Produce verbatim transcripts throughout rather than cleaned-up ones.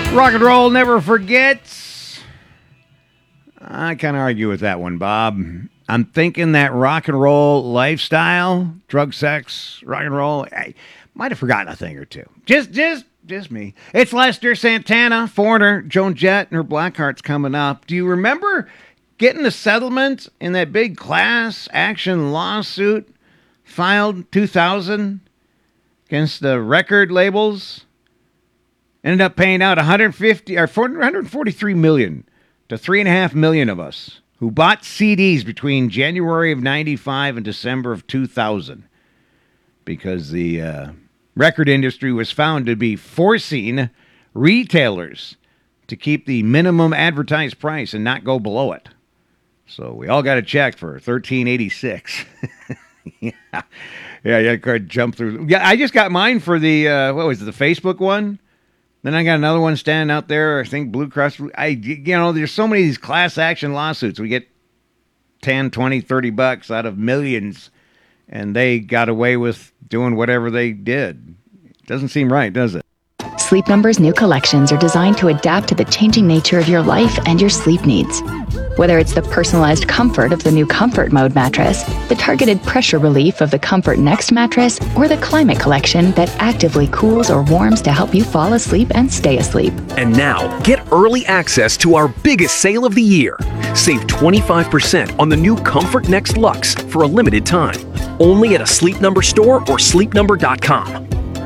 Rock and roll never forgets. I kind of argue with that one, Bob. I'm thinking that rock and roll lifestyle, drug, sex, rock and roll, I might have forgotten a thing or two. Just, just, just me. It's Lester Santana, Foreigner, Joan Jett, and her Blackheart's coming up. Do you remember getting a settlement in that big class action lawsuit filed two thousand against the record labels? Ended up paying out one hundred fifty or four hundred forty-three million to three and a half million of us who bought C Ds between January of ninety-five and December of two thousand, because the uh, record industry was found to be forcing retailers to keep the minimum advertised price and not go below it. So we all got a check for thirteen eighty-six. yeah, yeah, yeah. Could jump through. Yeah, I just got mine for the uh, what was it, the Facebook one. Then I got another one standing out there. I think Blue Cross. I, you know, there's so many of these class action lawsuits. We get ten, twenty, thirty bucks out of millions, and they got away with doing whatever they did. Doesn't seem right, does it? Sleep Number's new collections are designed to adapt to the changing nature of your life and your sleep needs. Whether it's the personalized comfort of the new Comfort Mode mattress, the targeted pressure relief of the Comfort Next mattress, or the Climate Collection that actively cools or warms to help you fall asleep and stay asleep. And now, get early access to our biggest sale of the year. Save twenty-five percent on the new Comfort Next Luxe for a limited time. Only at a Sleep Number store or sleep number dot com.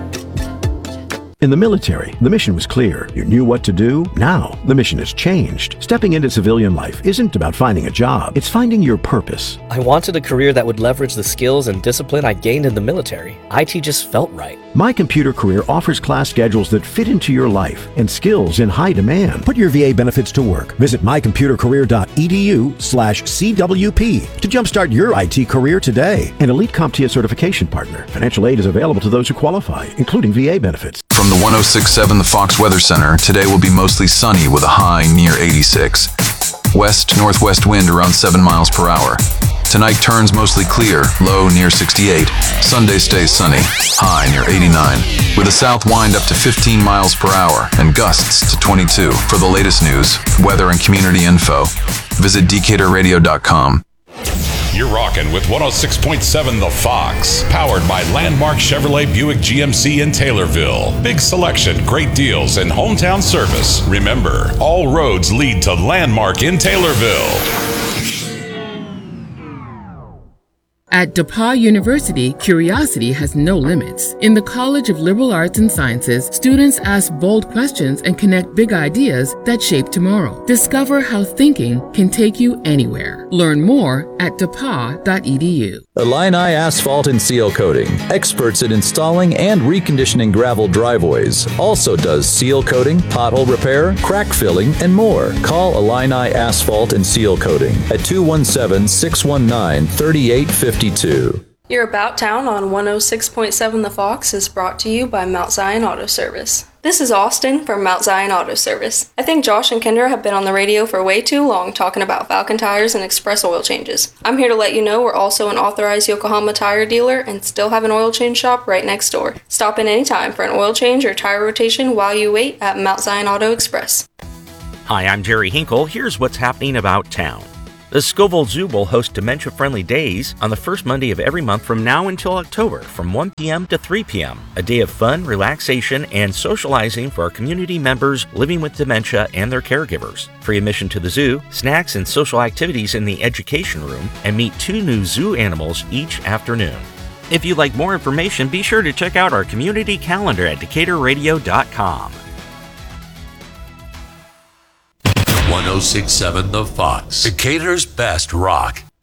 In the military, the mission was clear. You knew what to do. Now, the mission has changed. Stepping into civilian life isn't about finding a job. It's finding your purpose. I wanted a career that would leverage the skills and discipline I gained in the military. I T just felt right. My Computer Career offers class schedules that fit into your life and skills in high demand. Put your V A benefits to work. Visit my computer career dot e d u slash C W P to jumpstart your I T career today. An Elite CompTIA certification partner. Financial aid is available to those who qualify, including V A benefits. From the one oh six point seven The Fox Weather Center, today will be mostly sunny with a high near eighty-six. West-northwest wind around seven miles per hour. Tonight turns mostly clear, low near sixty-eight. Sunday stays sunny, high near eighty-nine. With a south wind up to fifteen miles per hour and gusts to twenty-two. For the latest news, weather, and community info, visit decatur radio dot com. You're rocking with one oh six point seven The Fox, powered by Landmark Chevrolet Buick G M C in Taylorville. Big selection, great deals, and hometown service. Remember, all roads lead to Landmark in Taylorville. At DePauw University, curiosity has no limits. In the College of Liberal Arts and Sciences, students ask bold questions and connect big ideas that shape tomorrow. Discover how thinking can take you anywhere. Learn more at d e p a w dot e d u. Illini Asphalt and Seal Coating, experts in installing and reconditioning gravel driveways. Also does seal coating, pothole repair, crack filling, and more. Call Illini Asphalt and Seal Coating at two one seven, six one nine, three eight five two. Your About Town on one oh six point seven The Fox is brought to you by Mount Zion Auto Service. This is Austin from Mount Zion Auto Service. I think Josh and Kendra have been on the radio for way too long talking about Falcon tires and express oil changes. I'm here to let you know we're also an authorized Yokohama tire dealer and still have an oil change shop right next door. Stop in anytime for an oil change or tire rotation while you wait at Mount Zion Auto Express. Hi, I'm Jerry Hinkle. Here's what's happening about town. The Scoville Zoo will host dementia-friendly days on the first Monday of every month from now until October from one p.m. to three p.m. A day of fun, relaxation, and socializing for our community members living with dementia and their caregivers. Free admission to the zoo, snacks and social activities in the education room, and meet two new zoo animals each afternoon. If you'd like more information, be sure to check out our community calendar at decatur radio dot com. one oh six point seven The Fox, Decatur's best rock.